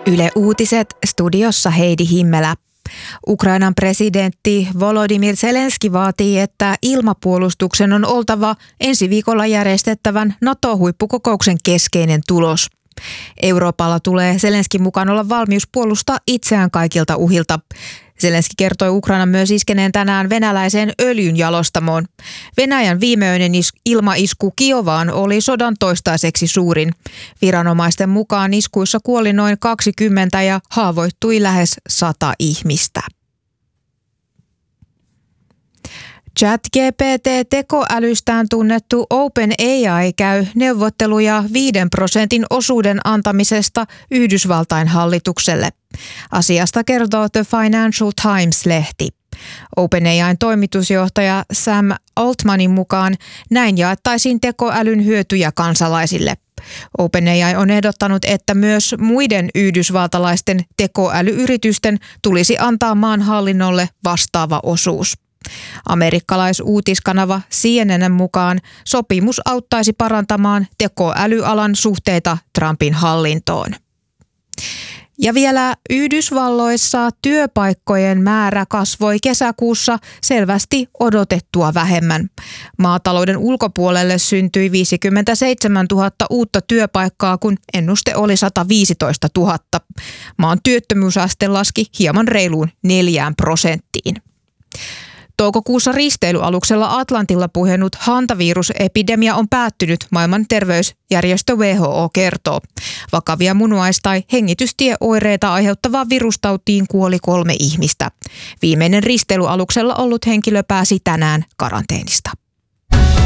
Yle Uutiset, studiossa Heidi Himmelä. Ukrainan presidentti Volodymyr Zelenski vaatii, että ilmapuolustuksen on oltava ensi viikolla järjestettävän NATO-huippukokouksen keskeinen tulos. Euroopalla tulee Zelenskin mukaan olla valmius puolustaa itseään kaikilta uhilta. Zelenski kertoi Ukrainan myös iskeneen tänään venäläiseen öljynjalostamoon. Venäjän viimeinen ilmaisku Kiovaan oli sodan toistaiseksi suurin. Viranomaisten mukaan iskuissa kuoli noin 20 ja haavoittui lähes 100 ihmistä. ChatGPT-tekoälystään tunnettu OpenAI käy neuvotteluja 5% osuuden antamisesta Yhdysvaltain hallitukselle. Asiasta kertoo The Financial Times-lehti. OpenAIn toimitusjohtaja Sam Altmanin mukaan näin jaettaisiin tekoälyn hyötyjä kansalaisille. OpenAI on ehdottanut, että myös muiden yhdysvaltalaisten tekoälyyritysten tulisi antaa maan hallinnolle vastaava osuus. Amerikkalais-uutiskanava CNN:n mukaan sopimus auttaisi parantamaan tekoälyalan suhteita Trumpin hallintoon. Ja vielä Yhdysvalloissa työpaikkojen määrä kasvoi kesäkuussa selvästi odotettua vähemmän. Maatalouden ulkopuolelle syntyi 57 000 uutta työpaikkaa, kun ennuste oli 115 000. Maan työttömyysaste laski hieman reiluun 4%. Toukokuussa risteilyaluksella Atlantilla puhjennut hantavirusepidemia on päättynyt, maailman terveysjärjestö WHO kertoo. Vakavia munuais- tai hengitystieoireita aiheuttavaan virustautiin kuoli 3 ihmistä. Viimeinen risteilyaluksella ollut henkilö pääsi tänään karanteenista.